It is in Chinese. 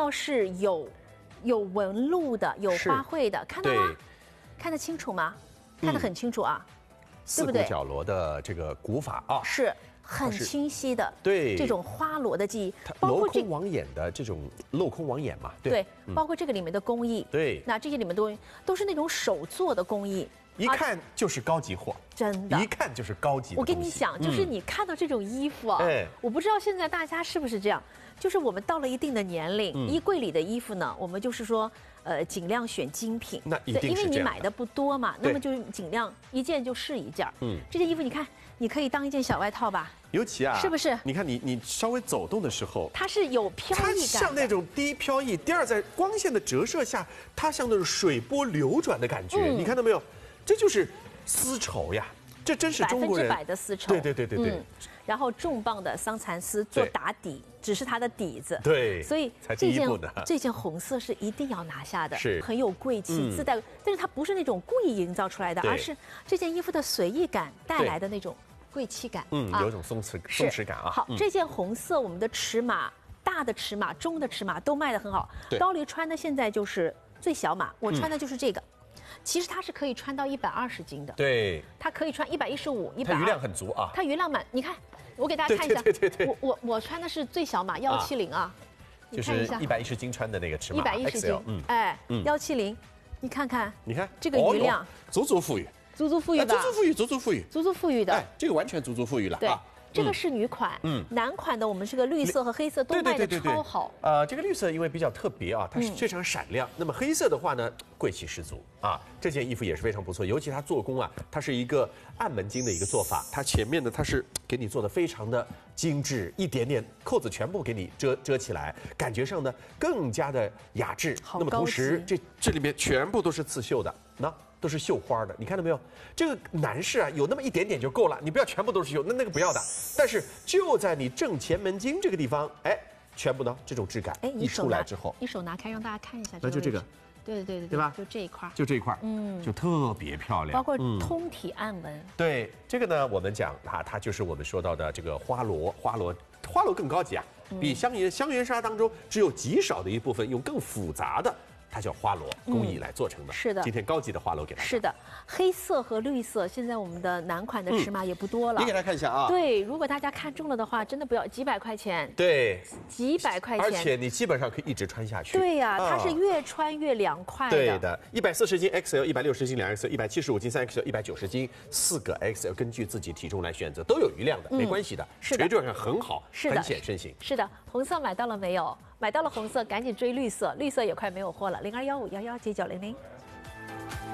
要是有纹路的、有花卉的，看到吗？看得清楚吗？看得很清楚啊，对不对？ 四股角螺的这个古法啊， 是很清晰的。 对， 这种花螺的技艺， 镂空网眼的这种镂空网眼嘛，对， 包括这个里面的工艺， 对， 那这些里面都是那种手做的工艺。 一看就是高级货， 真的， 一看就是高级的。 我跟你讲，就是你看到这种衣服啊，我不知道现在大家是不是这样，就是我们到了一定的年龄，衣柜里的衣服呢，我们就是说，尽量选精品。 那一定是这样的， 因为你买的不多嘛，那么就尽量一件就是一件。这件衣服你看，你可以当一件小外套吧。 尤其啊， 是不是？ 你看你稍微走动的时候， 它是有飘逸感， 它像那种低飘逸。第二，在光线的折射下，它像那种水波流转的感觉。你看到没有？这就是丝绸呀，这真是中国人 100%的丝绸。 对。 然后重磅的桑蚕丝做打底，只是它的底子。 对， 所以这件红色是一定要拿下的， 是很有贵气自带。但是它不是那种故意营造出来的，而是这件衣服的随意感带来的那种贵气感。 有一种松弛感啊。 好，这件红色我们的尺码，大的尺码、中的尺码都卖得很好。高黎穿的现在就是最小码，我穿的就是这个。其实它是可以穿到120斤的， 对， 它可以穿115、120， 它余量很足啊。 它余量满，你看，我给大家看一下， 对， 我穿的是最小码170啊， 就是110斤穿的那个尺码 ，110斤，哎，170，你看看， 你看这个余量， 足足富裕， 足足富裕吧， 足足富裕的，哎，这个完全足足富裕了啊。 这个是女款，男款的我们这个绿色和黑色都卖的超好。 这个绿色因为比较特别啊，它是非常闪亮。那么黑色的话呢，贵气十足啊。这件衣服也是非常不错，尤其它做工啊，它是一个按门襟的一个做法。它前面呢，它是给你做的非常的精致，一点点扣子全部给你遮起来，感觉上呢更加的雅致。那么同时这里面全部都是刺绣的，都是绣花的，你看到没有？这个男士啊，有那么一点点就够了，你不要全部都是绣，那个不要的。但是就在你正前门襟这个地方，哎，全部呢这种质感一出来之后， 你手拿开让大家看一下。 那就这个， 对吧？就这一块， 就特别漂亮， 包括通体暗纹。 对，这个呢，我们讲它就是我们说到的这个花螺更高级啊，比香橼纱当中只有极少的一部分用更复杂的。它叫花螺工艺来做成的， 是的。 今天高级的花螺给大家。 是的，黑色和绿色，现在我们的男款的尺码也不多了。 你给大家看一下啊。 对，如果大家看中了的话，真的不要几百块钱。 对， 几百块钱。 而且你基本上可以一直穿下去。 对呀，它是越穿越凉快的。 对的，140斤 XL、160斤2XL、175斤3XL、190斤4个 XL， 根据自己体重来选择，都有余量的，没关系的。 是的， 垂坠上很好，很显身形。 是的，红色买到了没有？买到了红色，赶紧追绿色，绿色也快没有货了。0215119900。